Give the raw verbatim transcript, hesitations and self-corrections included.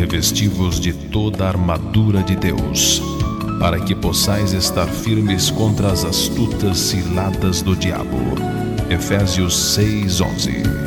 revesti-vos de toda a armadura de Deus, para que possais estar firmes contra as astutas ciladas do diabo. Efésios seis, onze.